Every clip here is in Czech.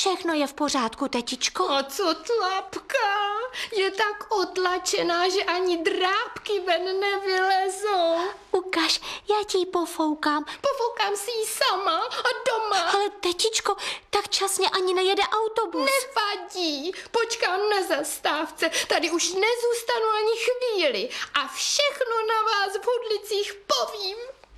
Všechno je v pořádku, tetičko. A co tlapka? Je tak otlačená, že ani drápky ven nevylezou. Ukaž, já ti ji pofoukám. Pofoukám si ji sama a doma. Ale tetičko, tak časně ani nejede autobus. Nevadí, počkám na zastávce. Tady už nezůstanu ani chvíli a všechno na vás v Hudlicích povím.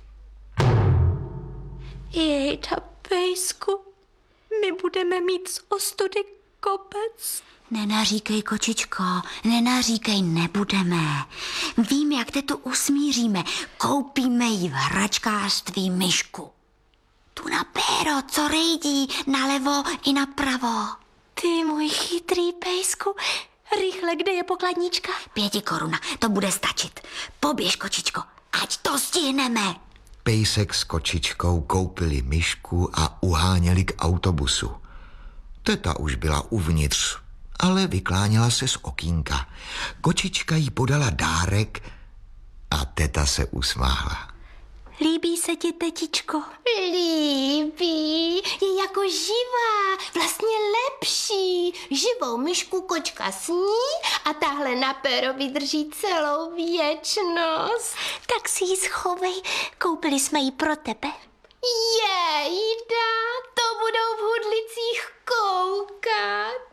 Jejda, pejsku, my budeme mít z ostudy kopec. Nenaříkej, kočičko, nenaříkej, nebudeme. Vím, jak te tu usmíříme. Koupíme jí v hračkářství myšku. Tu na péro, co rejdí, nalevo i napravo. Ty můj chytrý pejsku, rychle, kde je pokladnička? 5 korun, to bude stačit. Poběž, kočičko, ať to stihneme. Pejsek s kočičkou koupili myšku a uháněli k autobusu. Teta už byla uvnitř, ale vykláněla se z okýnka. Kočička jí podala dárek a teta se usmála. Líbí se ti, tetičko? Líbí, je jako živá, vlastně lepší. Živou myšku kočka sní a tahle na péro vydrží celou věčnost. Tak si ji schovej, koupili jsme ji pro tebe. Jejda, to budou v Hudlicích koukat.